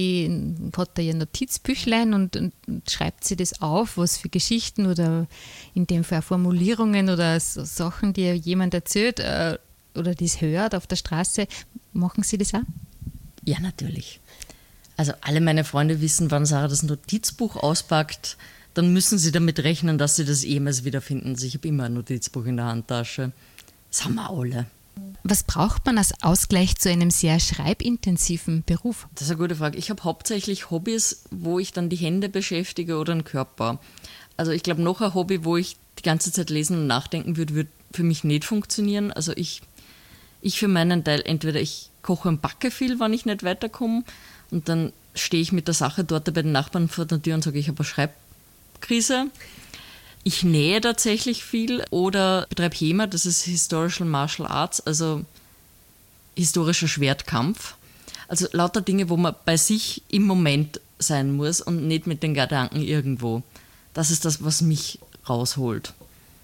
Hat da ihr Notizbüchlein und schreibt sie das auf, was für Geschichten oder in dem Fall Formulierungen oder so Sachen, die ihr jemand erzählt oder die es hört auf der Straße. Machen Sie das auch? Ja, natürlich. Also alle meine Freunde wissen, wann Sarah das Notizbuch auspackt, dann müssen sie damit rechnen, dass sie das jemals wiederfinden. Also ich habe immer ein Notizbuch in der Handtasche. Das haben wir alle. Was braucht man als Ausgleich zu einem sehr schreibintensiven Beruf? Das ist eine gute Frage. Ich habe hauptsächlich Hobbys, wo ich dann die Hände beschäftige oder den Körper. Also ich glaube, noch ein Hobby, wo ich die ganze Zeit lesen und nachdenken würde, würde für mich nicht funktionieren. Also ich für meinen Teil, entweder ich koche und backe viel, wenn ich nicht weiterkomme, und dann stehe ich mit der Sache dort bei den Nachbarn vor der Tür und sage, ich habe eine Schreibkrise. Ich nähe tatsächlich viel oder betreibe HEMA, das ist Historical Martial Arts, also historischer Schwertkampf. Also lauter Dinge, wo man bei sich im Moment sein muss und nicht mit den Gedanken irgendwo. Das ist das, was mich rausholt.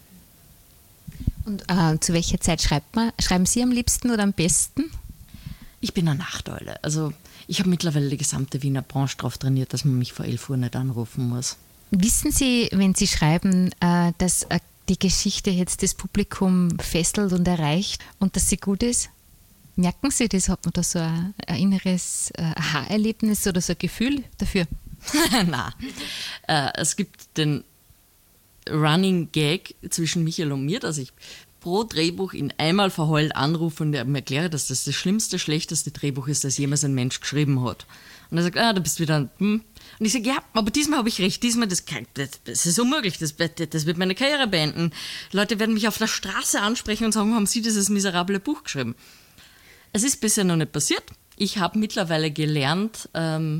Und zu welcher Zeit schreiben Sie am liebsten oder am besten? Ich bin eine Nachteule. Also ich habe mittlerweile die gesamte Wiener Branche darauf trainiert, dass man mich vor 11 Uhr nicht anrufen muss. Wissen Sie, wenn Sie schreiben, dass die Geschichte jetzt das Publikum fesselt und erreicht und dass sie gut ist? Merken Sie das? Hat man da so ein inneres Aha-Erlebnis oder so ein Gefühl dafür? Nein. Es gibt den Running Gag zwischen Michael und mir, dass ich pro Drehbuch ihn einmal verheult anrufe und mir erkläre, dass das schlimmste, schlechteste Drehbuch ist, das jemals ein Mensch geschrieben hat. Und er sagt, du bist wieder ein Und ich sage, ja, aber diesmal habe ich recht, diesmal, das ist unmöglich, das wird meine Karriere beenden. Leute werden mich auf der Straße ansprechen und sagen, haben Sie dieses miserable Buch geschrieben? Es ist bisher noch nicht passiert. Ich habe mittlerweile gelernt,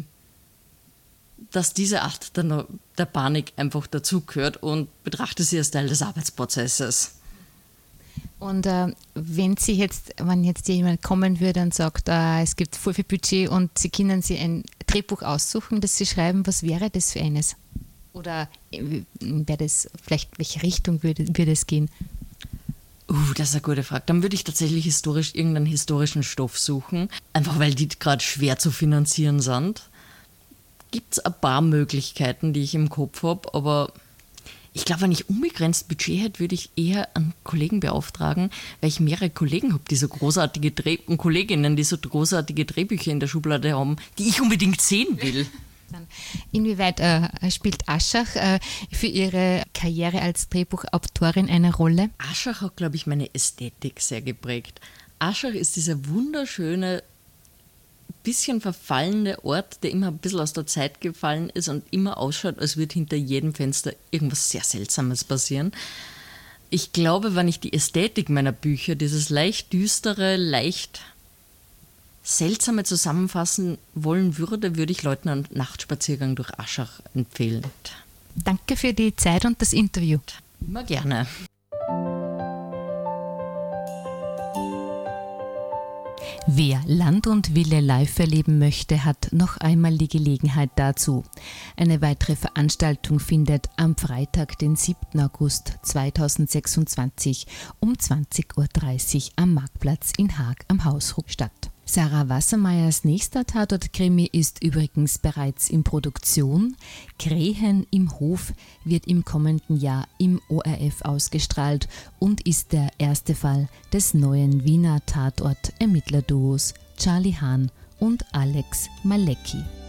dass diese Art der Panik einfach dazugehört und betrachte sie als Teil des Arbeitsprozesses. Und wenn jetzt jemand kommen würde und sagt, es gibt voll viel Budget und Sie können sich ein Drehbuch aussuchen, das Sie schreiben, was wäre das für eines? Oder wäre das vielleicht, welche Richtung würde es gehen? Das ist eine gute Frage. Dann würde ich tatsächlich irgendeinen historischen Stoff suchen, einfach weil die gerade schwer zu finanzieren sind. Gibt es ein paar Möglichkeiten, die ich im Kopf habe, aber ich glaube, wenn ich unbegrenzt Budget hätte, würde ich eher einen Kollegen beauftragen, weil ich mehrere Kollegen habe, und Kolleginnen, die so großartige Drehbücher in der Schublade haben, die ich unbedingt sehen will. Inwieweit spielt Aschach für Ihre Karriere als Drehbuchautorin eine Rolle? Aschach hat, glaube ich, meine Ästhetik sehr geprägt. Aschach ist dieser wunderschöne, bisschen verfallene Ort, der immer ein bisschen aus der Zeit gefallen ist und immer ausschaut, als würde hinter jedem Fenster irgendwas sehr Seltsames passieren. Ich glaube, wenn ich die Ästhetik meiner Bücher, dieses leicht düstere, leicht seltsame zusammenfassen wollen würde, würde ich Leuten einen Nachtspaziergang durch Aschach empfehlen. Danke für die Zeit und das Interview. Immer gerne. Wer Land und Wille live erleben möchte, hat noch einmal die Gelegenheit dazu. Eine weitere Veranstaltung findet am Freitag, den 7. August 2026 um 20.30 Uhr am Marktplatz in Haag am Hausruck statt. Sarah Wassermeyers nächster Tatort-Krimi ist übrigens bereits in Produktion. Krähen im Hof wird im kommenden Jahr im ORF ausgestrahlt und ist der erste Fall des neuen Wiener Tatort-Ermittlerduos Charlie Hahn und Alex Malecki.